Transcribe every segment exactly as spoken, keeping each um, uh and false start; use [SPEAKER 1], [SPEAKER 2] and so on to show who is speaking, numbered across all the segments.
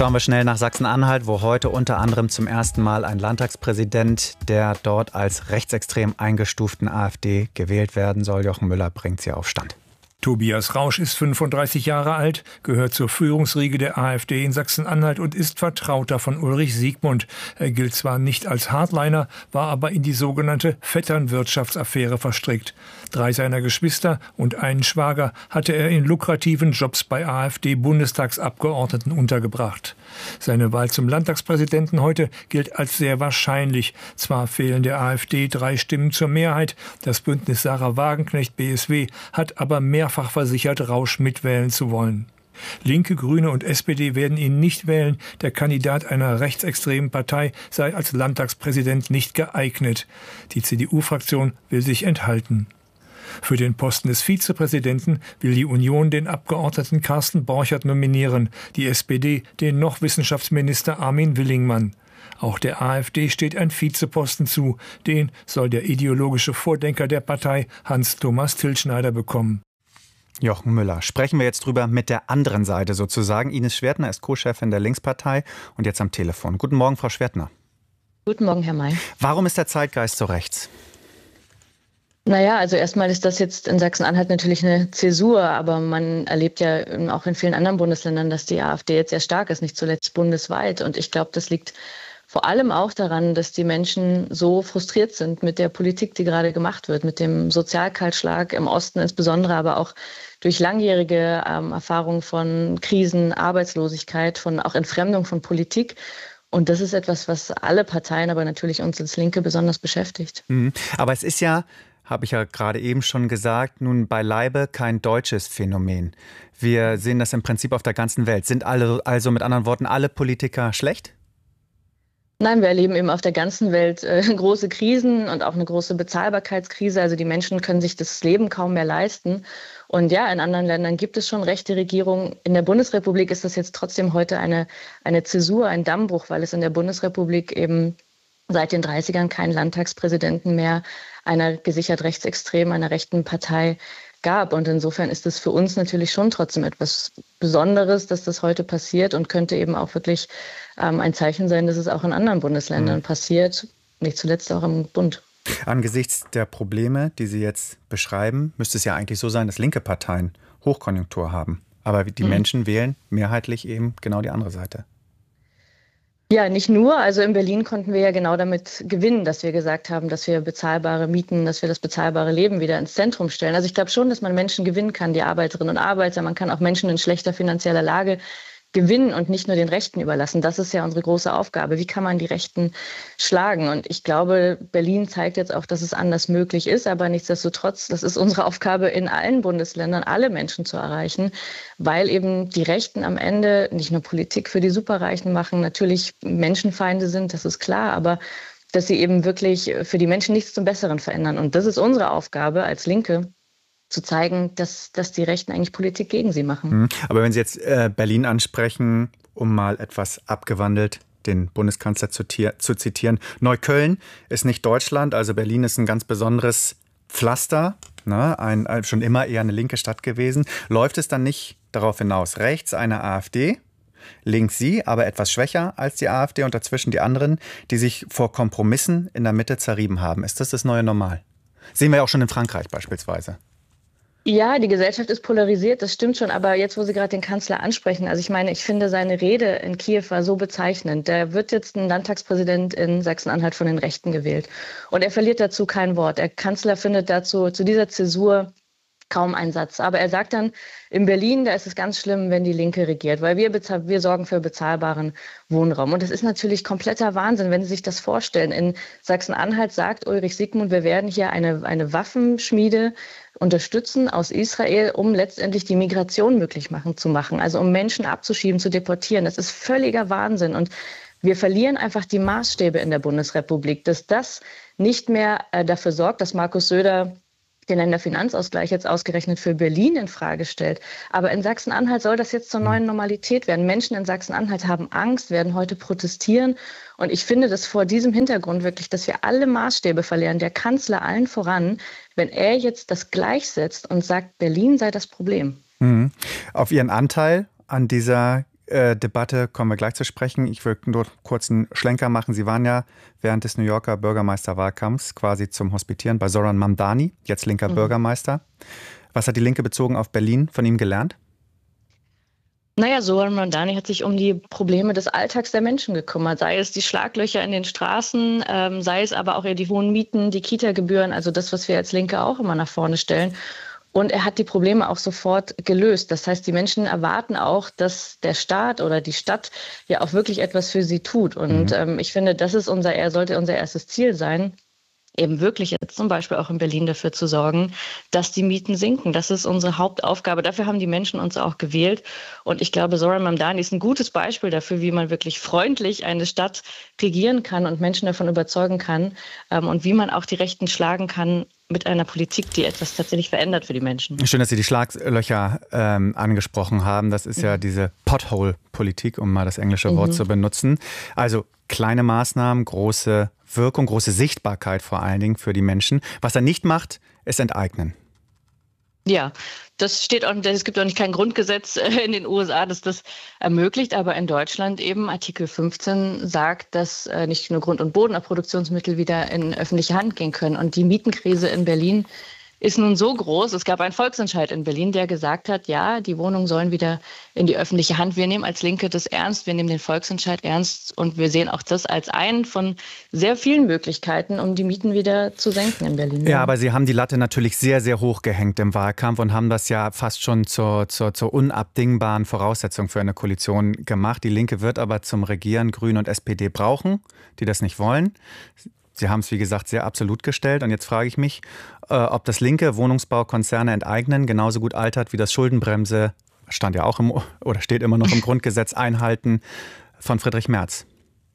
[SPEAKER 1] Schauen wir schnell nach Sachsen-Anhalt, wo heute unter anderem zum ersten Mal ein Landtagspräsident der dort als rechtsextrem eingestuften AfD gewählt werden soll. Jochen Müller bringt sie auf Stand.
[SPEAKER 2] Tobias Rausch ist fünfunddreißig Jahre alt, gehört zur Führungsriege der AfD in Sachsen-Anhalt und ist Vertrauter von Ulrich Siegmund. Er gilt zwar nicht als Hardliner, war aber in die sogenannte Vetternwirtschaftsaffäre verstrickt. Drei seiner Geschwister und einen Schwager hatte er in lukrativen Jobs bei AfD-Bundestagsabgeordneten untergebracht. Seine Wahl zum Landtagspräsidenten heute gilt als sehr wahrscheinlich. Zwar fehlen der AfD drei Stimmen zur Mehrheit, das Bündnis Sarah Wagenknecht B S W hat aber mehrfach versichert, Rausch mitwählen zu wollen. Linke, Grüne und S P D werden ihn nicht wählen. Der Kandidat einer rechtsextremen Partei sei als Landtagspräsident nicht geeignet. Die C D U-Fraktion will sich enthalten. Für den Posten des Vizepräsidenten will die Union den Abgeordneten Carsten Borchert nominieren, die S P D den noch Wissenschaftsminister Armin Willingmann. Auch der AfD steht ein Vizeposten zu. Den soll der ideologische Vordenker der Partei Hans-Thomas Tilschneider bekommen.
[SPEAKER 1] Jochen Müller. Sprechen wir jetzt drüber mit der anderen Seite sozusagen. Ines Schwertner ist Co-Chefin der Linkspartei und jetzt am Telefon. Guten Morgen, Frau Schwertner.
[SPEAKER 3] Guten Morgen, Herr May.
[SPEAKER 1] Warum ist der Zeitgeist so rechts?
[SPEAKER 3] Naja, also erstmal ist das jetzt in Sachsen-Anhalt natürlich eine Zäsur, aber man erlebt ja auch in vielen anderen Bundesländern, dass die AfD jetzt sehr stark ist, nicht zuletzt bundesweit. Und ich glaube, das liegt vor allem auch daran, dass die Menschen so frustriert sind mit der Politik, die gerade gemacht wird, mit dem Sozialkahlschlag im Osten insbesondere, aber auch durch langjährige ähm, Erfahrungen von Krisen, Arbeitslosigkeit, von auch Entfremdung von Politik. Und das ist etwas, was alle Parteien, aber natürlich uns als Linke besonders beschäftigt.
[SPEAKER 1] Mhm. Aber es ist ja, habe ich ja gerade eben schon gesagt, nun beileibe kein deutsches Phänomen. Wir sehen das im Prinzip auf der ganzen Welt. Sind alle, also mit anderen Worten, alle Politiker schlecht?
[SPEAKER 3] Nein, wir erleben eben auf der ganzen Welt äh, große Krisen und auch eine große Bezahlbarkeitskrise. Also die Menschen können sich das Leben kaum mehr leisten. Und ja, in anderen Ländern gibt es schon rechte Regierungen. In der Bundesrepublik ist das jetzt trotzdem heute eine, eine Zäsur, ein Dammbruch, weil es in der Bundesrepublik eben seit den dreißigern keinen Landtagspräsidenten mehr einer gesichert rechtsextremen, einer rechten Partei gab. Und insofern ist es für uns natürlich schon trotzdem etwas Besonderes, dass das heute passiert und könnte eben auch wirklich ähm, ein Zeichen sein, dass es auch in anderen Bundesländern mhm. passiert, nicht zuletzt auch im Bund.
[SPEAKER 1] Angesichts der Probleme, die Sie jetzt beschreiben, müsste es ja eigentlich so sein, dass linke Parteien Hochkonjunktur haben. Aber die mhm. Menschen wählen mehrheitlich eben genau die andere Seite.
[SPEAKER 3] Ja, nicht nur. Also in Berlin konnten wir ja genau damit gewinnen, dass wir gesagt haben, dass wir bezahlbare Mieten, dass wir das bezahlbare Leben wieder ins Zentrum stellen. Also ich glaube schon, dass man Menschen gewinnen kann, die Arbeiterinnen und Arbeiter. Man kann auch Menschen in schlechter finanzieller Lage gewinnen und nicht nur den Rechten überlassen. Das ist ja unsere große Aufgabe. Wie kann man die Rechten schlagen? Und ich glaube, Berlin zeigt jetzt auch, dass es anders möglich ist. Aber nichtsdestotrotz, das ist unsere Aufgabe in allen Bundesländern, alle Menschen zu erreichen, weil eben die Rechten am Ende nicht nur Politik für die Superreichen machen, natürlich Menschenfeinde sind, das ist klar, aber dass sie eben wirklich für die Menschen nichts zum Besseren verändern. Und das ist unsere Aufgabe als Linke, zu zeigen, dass, dass die Rechten eigentlich Politik gegen sie machen.
[SPEAKER 1] Aber wenn Sie jetzt äh, Berlin ansprechen, um mal etwas abgewandelt den Bundeskanzler zu, zu zitieren, Neukölln ist nicht Deutschland, also Berlin ist ein ganz besonderes Pflaster, ne? ein, ein, schon immer eher eine linke Stadt gewesen. Läuft es dann nicht darauf hinaus, rechts eine AfD, links Sie, aber etwas schwächer als die AfD und dazwischen die anderen, die sich vor Kompromissen in der Mitte zerrieben haben? Ist das das neue Normal? Sehen wir ja auch schon in Frankreich beispielsweise.
[SPEAKER 3] Ja, die Gesellschaft ist polarisiert, das stimmt schon. Aber jetzt, wo Sie gerade den Kanzler ansprechen, also ich meine, ich finde, seine Rede in Kiew war so bezeichnend. Da wird jetzt ein Landtagspräsident in Sachsen-Anhalt von den Rechten gewählt. Und er verliert dazu kein Wort. Der Kanzler findet dazu, zu dieser Zäsur kaum einen Satz. Aber er sagt dann, in Berlin, da ist es ganz schlimm, wenn die Linke regiert, weil wir, bezahl- wir sorgen für bezahlbaren Wohnraum. Und das ist natürlich kompletter Wahnsinn, wenn Sie sich das vorstellen. In Sachsen-Anhalt sagt Ulrich Siegmund, wir werden hier eine, eine Waffenschmiede unterstützen aus Israel, um letztendlich die Migration möglich machen, zu machen. Also um Menschen abzuschieben, zu deportieren. Das ist völliger Wahnsinn. Und wir verlieren einfach die Maßstäbe in der Bundesrepublik, dass das nicht mehr äh, dafür sorgt, dass Markus Söder den Länderfinanzausgleich jetzt ausgerechnet für Berlin in Frage stellt. Aber in Sachsen-Anhalt soll das jetzt zur neuen Normalität werden. Menschen in Sachsen-Anhalt haben Angst, werden heute protestieren. Und ich finde das vor diesem Hintergrund wirklich, dass wir alle Maßstäbe verlieren, der Kanzler allen voran, wenn er jetzt das gleichsetzt und sagt, Berlin sei das Problem.
[SPEAKER 1] Mhm. Auf Ihren Anteil an dieser Debatte kommen wir gleich zu sprechen. Ich will nur kurz einen Schlenker machen. Sie waren ja während des New Yorker Bürgermeisterwahlkampfs quasi zum Hospitieren bei Zoran Mamdani, jetzt linker mhm. Bürgermeister. Was hat die Linke bezogen auf Berlin von ihm gelernt?
[SPEAKER 3] Naja, Zoran Mamdani hat sich um die Probleme des Alltags der Menschen gekümmert. Sei es die Schlaglöcher in den Straßen, ähm, sei es aber auch die hohen Mieten, die Kita-Gebühren, also das, was wir als Linke auch immer nach vorne stellen. Und er hat die Probleme auch sofort gelöst. Das heißt, die Menschen erwarten auch, dass der Staat oder die Stadt ja auch wirklich etwas für sie tut. Und mhm. ähm, ich finde, das ist unser, er sollte unser erstes Ziel sein, eben wirklich jetzt zum Beispiel auch in Berlin dafür zu sorgen, dass die Mieten sinken. Das ist unsere Hauptaufgabe. Dafür haben die Menschen uns auch gewählt. Und ich glaube, Zoran Mamdani ist ein gutes Beispiel dafür, wie man wirklich freundlich eine Stadt regieren kann und Menschen davon überzeugen kann ähm, und wie man auch die Rechten schlagen kann mit einer Politik, die etwas tatsächlich verändert für die Menschen.
[SPEAKER 1] Schön, dass Sie die Schlaglöcher ähm, angesprochen haben. Das ist mhm. ja diese Pothole-Politik, um mal das englische mhm. Wort zu benutzen. Also kleine Maßnahmen, große Wirkung, große Sichtbarkeit vor allen Dingen für die Menschen. Was er nicht macht, ist enteignen.
[SPEAKER 3] Ja, das steht auch, es gibt auch nicht kein Grundgesetz in den U S A, das das ermöglicht, aber in Deutschland eben Artikel fünfzehn sagt, dass nicht nur Grund- und Boden, auch Produktionsmittel wieder in öffentliche Hand gehen können. Und die Mietenkrise in Berlin ist nun so groß. Es gab einen Volksentscheid in Berlin, der gesagt hat, ja, die Wohnungen sollen wieder in die öffentliche Hand. Wir nehmen als Linke das ernst, wir nehmen den Volksentscheid ernst und wir sehen auch das als einen von sehr vielen Möglichkeiten, um die Mieten wieder zu senken in Berlin.
[SPEAKER 1] Ja, aber Sie haben die Latte natürlich sehr, sehr hoch gehängt im Wahlkampf und haben das ja fast schon zur, zur, zur unabdingbaren Voraussetzung für eine Koalition gemacht. Die Linke wird aber zum Regieren Grüne und S P D brauchen, die das nicht wollen. Sie haben es, wie gesagt, sehr absolut gestellt. Und jetzt frage ich mich, äh, ob das linke Wohnungsbaukonzerne enteignen genauso gut altert wie das Schuldenbremse, stand ja auch im, oder steht immer noch im Grundgesetz, einhalten von Friedrich Merz.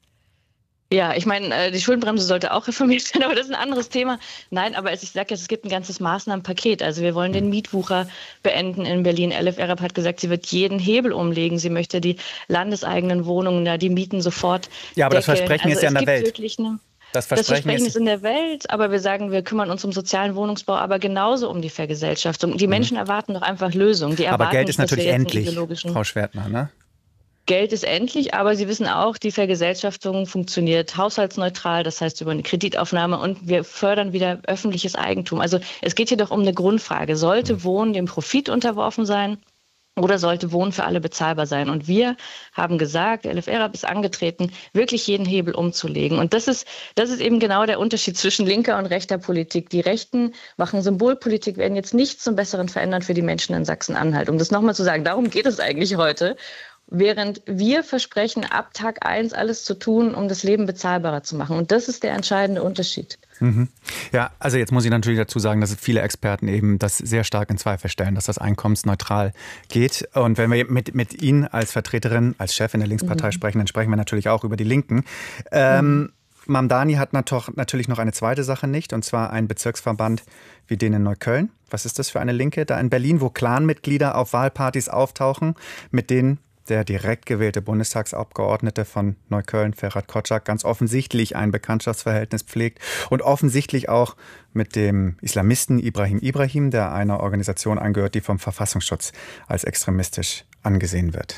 [SPEAKER 3] Ja, ich meine, die Schuldenbremse sollte auch reformiert werden, aber das ist ein anderes Thema. Nein, aber ich sage jetzt, es gibt ein ganzes Maßnahmenpaket. Also wir wollen den Mietwucher beenden in Berlin. Elif Erab hat gesagt, sie wird jeden Hebel umlegen. Sie möchte die landeseigenen Wohnungen, da die Mieten sofort
[SPEAKER 1] Ja, aber
[SPEAKER 3] deckeln.
[SPEAKER 1] Das Versprechen
[SPEAKER 3] also
[SPEAKER 1] ist ja in der Welt.
[SPEAKER 3] Eine,
[SPEAKER 1] das Versprechen,
[SPEAKER 3] das Versprechen ist, ist in der Welt, aber wir sagen, wir kümmern uns um sozialen Wohnungsbau, aber genauso um die Vergesellschaftung. Die Menschen mhm. erwarten doch einfach Lösungen. Die
[SPEAKER 1] aber
[SPEAKER 3] erwarten
[SPEAKER 1] Geld ist
[SPEAKER 3] nicht,
[SPEAKER 1] natürlich endlich, Frau Schwertner, ne?
[SPEAKER 3] Geld ist endlich, aber Sie wissen auch, die Vergesellschaftung funktioniert haushaltsneutral, das heißt über eine Kreditaufnahme und wir fördern wieder öffentliches Eigentum. Also es geht hier doch um eine Grundfrage. Sollte Wohnen dem Profit unterworfen sein oder sollte Wohnen für alle bezahlbar sein? Und wir haben gesagt, Elif Erab ist angetreten, wirklich jeden Hebel umzulegen. Und das ist, das ist eben genau der Unterschied zwischen linker und rechter Politik. Die Rechten machen Symbolpolitik, werden jetzt nichts zum Besseren verändern für die Menschen in Sachsen-Anhalt. Um das nochmal zu sagen, darum geht es eigentlich heute. Während wir versprechen, ab Tag eins alles zu tun, um das Leben bezahlbarer zu machen. Und das ist der entscheidende Unterschied.
[SPEAKER 1] Mhm. Ja, also jetzt muss ich natürlich dazu sagen, dass viele Experten eben das sehr stark in Zweifel stellen, dass das einkommensneutral geht. Und wenn wir mit, mit Ihnen als Vertreterin, als Chefin der Linkspartei mhm. sprechen, dann sprechen wir natürlich auch über die Linken. Ähm, mhm. Mamdani hat natürlich noch eine zweite Sache nicht, und zwar einen Bezirksverband wie den in Neukölln. Was ist das für eine Linke da in Berlin, wo Clanmitglieder auf Wahlpartys auftauchen, mit denen der direkt gewählte Bundestagsabgeordnete von Neukölln, Ferhat Kotschak, ganz offensichtlich ein Bekanntschaftsverhältnis pflegt und offensichtlich auch mit dem Islamisten Ibrahim Ibrahim, der einer Organisation angehört, die vom Verfassungsschutz als extremistisch angesehen wird.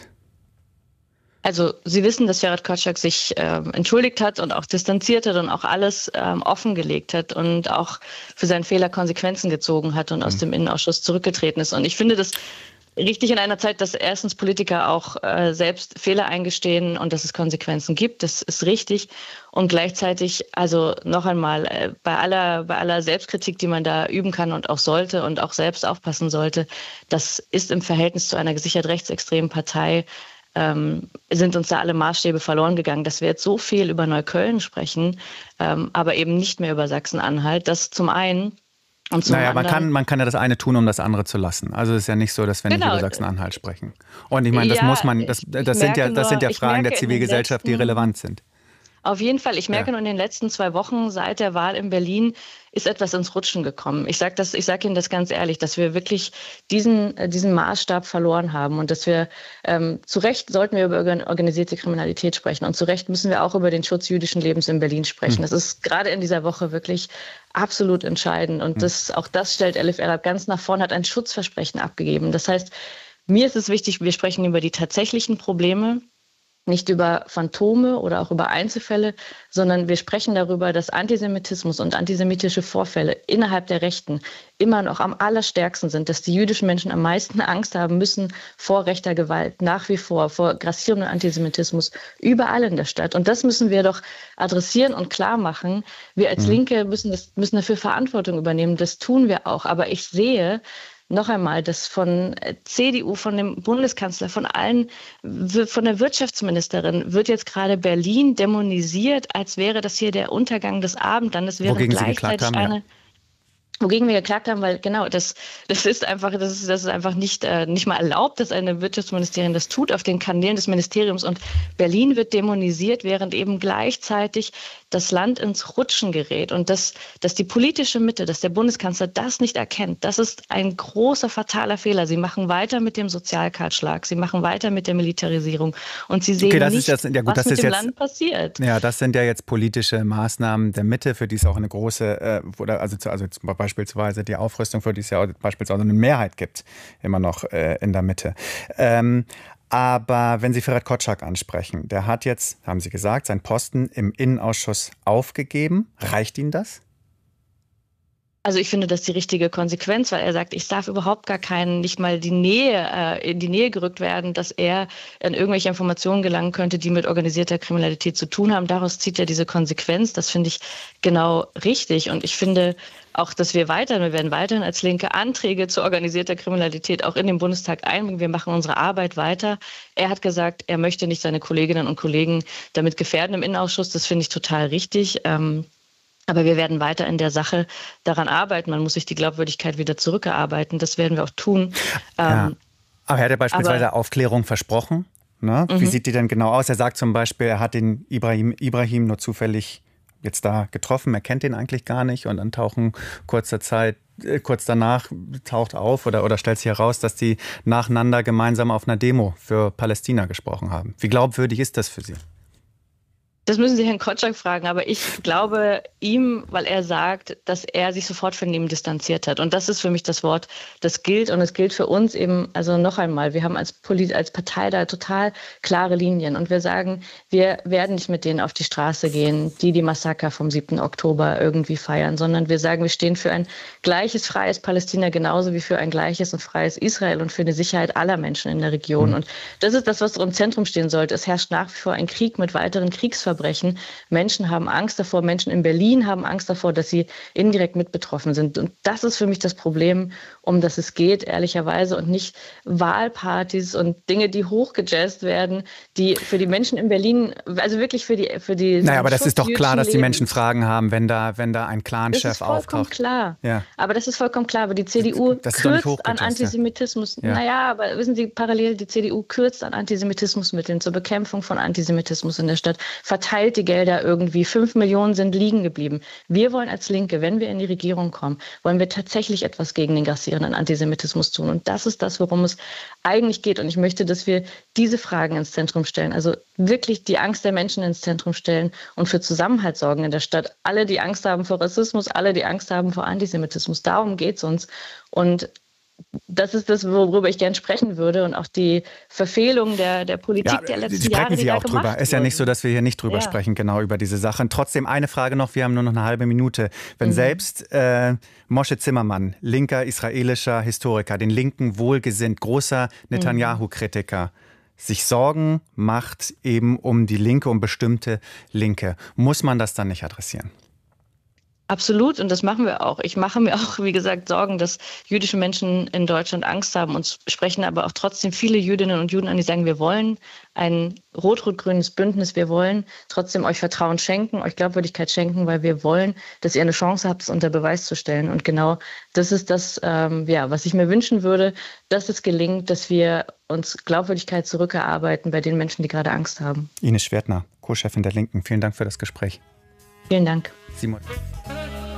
[SPEAKER 3] Also Sie wissen, dass Ferhat Kotschak sich äh, entschuldigt hat und auch distanziert hat und auch alles ähm, offengelegt hat und auch für seinen Fehler Konsequenzen gezogen hat und aus mhm. dem Innenausschuss zurückgetreten ist. Und ich finde das richtig in einer Zeit, dass erstens Politiker auch äh, selbst Fehler eingestehen und dass es Konsequenzen gibt. Das ist richtig. Und gleichzeitig, also noch einmal, äh, bei aller, bei aller Selbstkritik, die man da üben kann und auch sollte und auch selbst aufpassen sollte, das ist im Verhältnis zu einer gesichert rechtsextremen Partei, ähm, sind uns da alle Maßstäbe verloren gegangen, dass wir jetzt so viel über Neukölln sprechen, ähm, aber eben nicht mehr über Sachsen-Anhalt. Das zum einen. Und
[SPEAKER 1] naja, man kann, man kann ja das eine tun, um das andere zu lassen. Also es ist ja nicht so, dass wir genau. nicht über Sachsen-Anhalt sprechen. Und ich meine, das ja, muss man, das, das sind ja, das sind ja Fragen der Zivilgesellschaft, die relevant sind.
[SPEAKER 3] Auf jeden Fall. Ich merke ja. nur in den letzten zwei Wochen seit der Wahl in Berlin ist etwas ins Rutschen gekommen. Ich sage das, ich sage Ihnen das ganz ehrlich, dass wir wirklich diesen, diesen Maßstab verloren haben und dass wir ähm, zu Recht sollten wir über organisierte Kriminalität sprechen und zu Recht müssen wir auch über den Schutz jüdischen Lebens in Berlin sprechen. Hm. Das ist gerade in dieser Woche wirklich absolut entscheidend und das, auch das stellt Elif Erab ganz nach vorn, hat ein Schutzversprechen abgegeben. Das heißt, Mir ist es wichtig, wir sprechen über die tatsächlichen Probleme, nicht über Phantome oder auch über Einzelfälle, sondern wir sprechen darüber, dass Antisemitismus und antisemitische Vorfälle innerhalb der Rechten immer noch am allerstärksten sind, dass die jüdischen Menschen am meisten Angst haben müssen vor rechter Gewalt, nach wie vor, vor grassierendem Antisemitismus überall in der Stadt. Und das müssen wir doch adressieren und klar machen. Wir als
[SPEAKER 1] Mhm.
[SPEAKER 3] Linke müssen, das, müssen dafür Verantwortung übernehmen. Das tun wir auch. Aber ich sehe, noch einmal, dass von C D U, von dem Bundeskanzler, von allen, von der Wirtschaftsministerin wird jetzt gerade Berlin dämonisiert, als wäre das hier der Untergang des Abendlandes, während
[SPEAKER 1] Wogegen Sie geklagt
[SPEAKER 3] gleichzeitig
[SPEAKER 1] haben, ja.
[SPEAKER 3] eine Wogegen wir geklagt haben, weil genau, das, das ist einfach, das ist, das ist einfach nicht, äh, nicht mal erlaubt, dass eine Wirtschaftsministerin das tut auf den Kanälen des Ministeriums. Und Berlin wird dämonisiert, während eben gleichzeitig das Land ins Rutschen gerät. Und dass, dass die politische Mitte, dass der Bundeskanzler das nicht erkennt, das ist ein großer, fataler Fehler. Sie machen weiter mit dem Sozialkahlschlag, sie machen weiter mit der Militarisierung. Und sie sehen
[SPEAKER 1] Okay, das
[SPEAKER 3] nicht,
[SPEAKER 1] ist jetzt, ja gut,
[SPEAKER 3] was
[SPEAKER 1] das
[SPEAKER 3] mit
[SPEAKER 1] ist
[SPEAKER 3] dem
[SPEAKER 1] jetzt,
[SPEAKER 3] Land passiert.
[SPEAKER 1] Ja, das sind ja jetzt politische Maßnahmen der Mitte, für die es auch eine große, äh, oder also, also beispielsweise die Aufrüstung, für die es ja auch beispielsweise eine Mehrheit gibt, immer noch äh, in der Mitte. Ähm, aber wenn Sie Ferhat Kotschak ansprechen, der hat jetzt, haben Sie gesagt, seinen Posten im Innenausschuss aufgegeben. Reicht Ihnen das?
[SPEAKER 3] Also ich finde das die richtige Konsequenz, weil er sagt, ich darf überhaupt gar keinen, nicht mal die Nähe, äh, in die Nähe gerückt werden, dass er an irgendwelche Informationen gelangen könnte, die mit organisierter Kriminalität zu tun haben. Daraus zieht er diese Konsequenz. Das finde ich genau richtig. Und ich finde auch, dass wir weiterhin, wir werden weiterhin als Linke Anträge zu organisierter Kriminalität auch in den Bundestag einbringen. Wir machen unsere Arbeit weiter. Er hat gesagt, er möchte nicht seine Kolleginnen und Kollegen damit gefährden im Innenausschuss. Das finde ich total richtig. Ähm, Aber wir werden weiter in der Sache daran arbeiten. Man muss sich die Glaubwürdigkeit wieder zurückerarbeiten. Das werden wir auch tun.
[SPEAKER 1] Ja.
[SPEAKER 3] Ähm,
[SPEAKER 1] Aber er hat ja beispielsweise
[SPEAKER 3] aber,
[SPEAKER 1] Aufklärung versprochen. Ne? Wie
[SPEAKER 3] Mhm.
[SPEAKER 1] sieht die denn genau aus? Er sagt zum Beispiel, er hat den Ibrahim, Ibrahim nur zufällig jetzt da getroffen. Er kennt ihn eigentlich gar nicht. Und dann tauchen kurzer Zeit, äh, kurz danach taucht auf oder, oder stellt sich heraus, dass die nacheinander gemeinsam auf einer Demo für Palästina gesprochen haben. Wie glaubwürdig ist das für Sie?
[SPEAKER 3] Das müssen Sie Herrn Kotschak fragen, aber ich glaube ihm, weil er sagt, dass er sich sofort von ihm distanziert hat. Und das ist für mich das Wort, das gilt. Und es gilt für uns eben, also noch einmal, wir haben als, Polit als Partei da total klare Linien. Und wir sagen, wir werden nicht mit denen auf die Straße gehen, die die Massaker vom siebten Oktober irgendwie feiern, sondern wir sagen, wir stehen für ein gleiches, freies Palästina genauso wie für ein gleiches und freies Israel und für eine Sicherheit aller Menschen in der Region. Mhm. Und das ist das, was im Zentrum stehen sollte. Es herrscht nach wie vor ein Krieg mit weiteren Kriegsverbrechen. Menschen haben Angst davor, Menschen in Berlin haben Angst davor, dass sie indirekt mit betroffen sind. Und das ist für mich das Problem, um das es geht, ehrlicherweise, und nicht Wahlpartys und Dinge, die hochgejazzt werden, die für die Menschen in Berlin, also wirklich für die für die
[SPEAKER 1] Naja, aber das ist doch klar, dass die
[SPEAKER 3] Lebens.
[SPEAKER 1] Menschen Fragen haben, wenn da, wenn da ein Clanchef
[SPEAKER 3] Das ist vollkommen
[SPEAKER 1] auftaucht.
[SPEAKER 3] klar.
[SPEAKER 1] Ja.
[SPEAKER 3] Aber das ist vollkommen klar, aber die C D U
[SPEAKER 1] Das ist doch nicht
[SPEAKER 3] kürzt an
[SPEAKER 1] hochgejazzt,
[SPEAKER 3] Antisemitismus.
[SPEAKER 1] ja.
[SPEAKER 3] Naja, aber wissen Sie, parallel, die C D U kürzt an Antisemitismusmitteln zur Bekämpfung von Antisemitismus in der Stadt, verteilt die Gelder irgendwie. Fünf Millionen sind liegen geblieben. Wir wollen als Linke, wenn wir in die Regierung kommen, wollen wir tatsächlich etwas gegen den grassierenden Antisemitismus tun. Und das ist das, worum es eigentlich geht. Und ich möchte, dass wir diese Fragen ins Zentrum stellen. Also wirklich die Angst der Menschen ins Zentrum stellen und für Zusammenhalt sorgen in der Stadt. Alle, die Angst haben vor Rassismus, alle, die Angst haben vor Antisemitismus. Darum geht es uns. Und das ist das, worüber ich gerne sprechen würde, und auch die Verfehlung der, der Politik
[SPEAKER 1] Ja,
[SPEAKER 3] der letzten
[SPEAKER 1] sprechen
[SPEAKER 3] Jahre,
[SPEAKER 1] Sie
[SPEAKER 3] die
[SPEAKER 1] auch
[SPEAKER 3] da
[SPEAKER 1] drüber.
[SPEAKER 3] gemacht
[SPEAKER 1] Ist ja nicht so, dass wir hier nicht drüber
[SPEAKER 3] Ja.
[SPEAKER 1] sprechen, genau über diese Sachen. Trotzdem eine Frage noch, wir haben nur noch eine halbe Minute. Wenn
[SPEAKER 3] Mhm.
[SPEAKER 1] selbst äh, Moshe Zimmermann, linker israelischer Historiker, den Linken wohlgesinnt, großer Netanyahu-Kritiker, sich Sorgen macht eben um die Linke, um bestimmte Linke, muss man das dann nicht adressieren?
[SPEAKER 3] Absolut, und das machen wir auch. Ich mache mir auch, wie gesagt, Sorgen, dass jüdische Menschen in Deutschland Angst haben. Uns sprechen aber auch trotzdem viele Jüdinnen und Juden an, die sagen, wir wollen ein rot-rot-grünes Bündnis, wir wollen trotzdem euch Vertrauen schenken, euch Glaubwürdigkeit schenken, weil wir wollen, dass ihr eine Chance habt, es unter Beweis zu stellen. Und genau das ist das, ähm, ja, was ich mir wünschen würde, dass es gelingt, dass wir uns Glaubwürdigkeit zurückerarbeiten bei den Menschen, die gerade Angst haben.
[SPEAKER 1] Ines Schwertner, Co-Chefin der Linken, vielen Dank für das Gespräch.
[SPEAKER 3] Vielen Dank.
[SPEAKER 1] Simon.